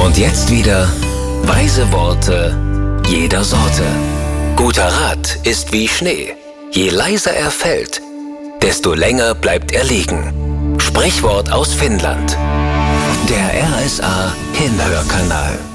Und jetzt wieder weise Worte jeder Sorte. Guter Rat ist wie Schnee. Je leiser er fällt, desto länger bleibt er liegen. Sprichwort aus Finnland. Der RSA Hinhörkanal.